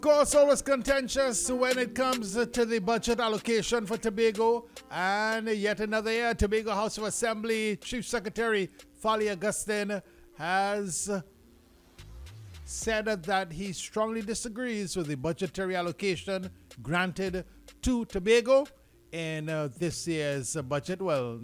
Course always contentious when it comes to the budget allocation for Tobago, and yet another year Tobago House of Assembly Chief Secretary Fali Augustine has said that he strongly disagrees with the budgetary allocation granted to Tobago in this year's budget,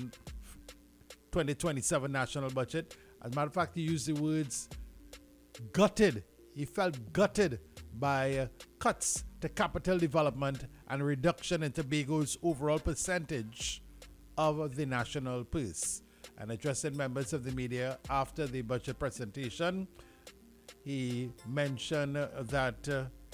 2027 national budget. As a matter of fact, he used the words gutted. He felt gutted by cuts to capital development and reduction in Tobago's overall percentage of the national purse. And addressing members of the media after the budget presentation, he mentioned that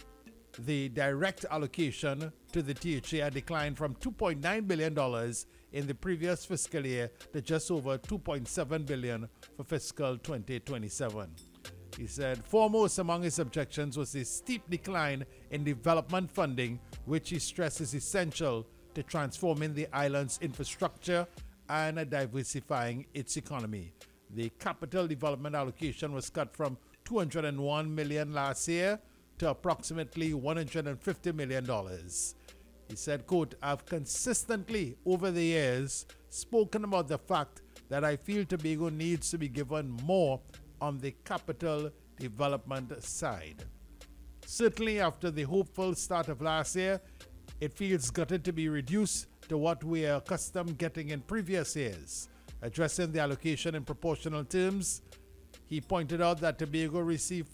the direct allocation to the THA declined from $2.9 billion in the previous fiscal year to just over $2.7 billion for fiscal 2027. He said foremost among his objections was the steep decline in development funding, which he stressed is essential to transforming the island's infrastructure and diversifying its economy. The capital development allocation was cut from $201 million last year to approximately $150 million. He said, quote, "I've consistently over the years spoken about the fact that I feel Tobago needs to be given more on the capital development side. Certainly after the hopeful start of last year, it feels gutted to be reduced to what we are accustomed getting in previous years." Addressing the allocation in proportional terms, he pointed out that Tobago received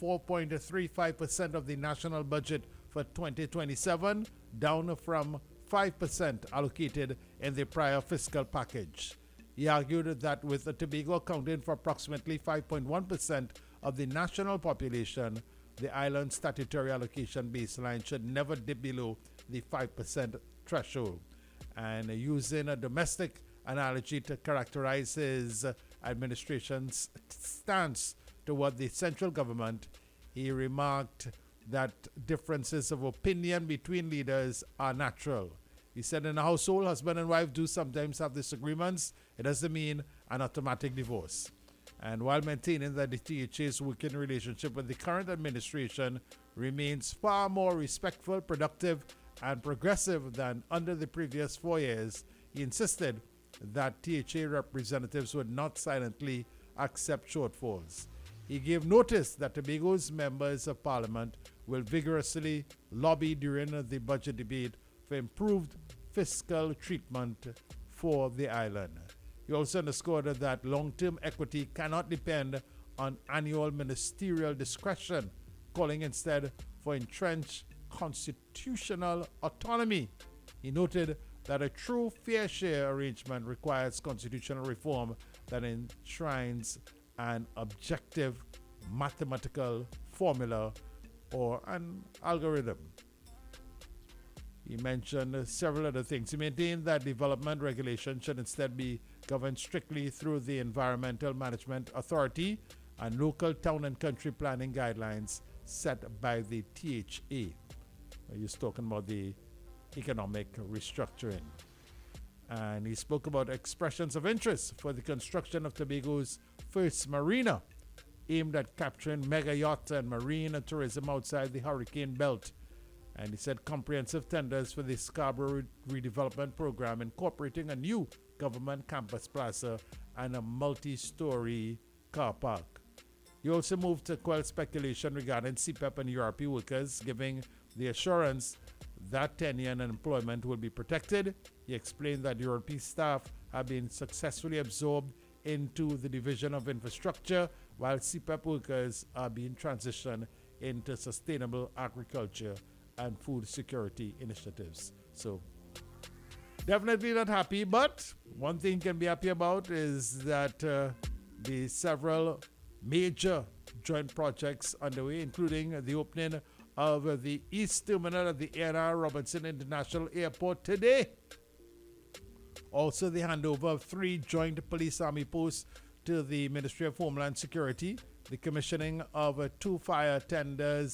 4.35% of the national budget for 2027, down from 5% allocated in the prior fiscal package. He argued that with Tobago accounting for approximately 5.1% of the national population, the island's statutory allocation baseline should never dip below the 5% threshold. And using a domestic analogy to characterize his administration's stance toward the central government, he remarked that differences of opinion between leaders are natural. He said in a household, husband and wife do sometimes have disagreements. It doesn't mean an automatic divorce. And while maintaining that the THA's working relationship with the current administration remains far more respectful, productive, and progressive than under the previous 4 years, he insisted that THA representatives would not silently accept shortfalls. He gave notice that Tobago's members of parliament will vigorously lobby during the budget debate for improved fiscal treatment for the island. He also underscored that long-term equity cannot depend on annual ministerial discretion, calling instead for entrenched constitutional autonomy. He noted that a true fair share arrangement requires constitutional reform that enshrines an objective mathematical formula or an algorithm. He mentioned several other things. He maintained that development regulation should instead be governed strictly through the Environmental Management Authority and local town and country planning guidelines set by the THA. He's talking about the economic restructuring. And he spoke about expressions of interest for the construction of Tobago's first marina, aimed at capturing mega yacht and marine and tourism outside the hurricane belt. And he said comprehensive tenders for the Scarborough redevelopment program, incorporating a new government campus plaza and a multi-story car park. He also moved to quell speculation regarding CPEP and URP workers, giving the assurance that tenure and employment will be protected. He explained that URP staff have been successfully absorbed into the Division of Infrastructure, while CPEP workers are being transitioned into sustainable agriculture and food security initiatives. So, definitely not happy, but one thing you can be happy about is that the several major joint projects underway, including the opening of the East Terminal at the A&R Robinson International Airport today. Also, the handover of 3 joint police army posts to the Ministry of Homeland Security, the commissioning of 2 fire tenders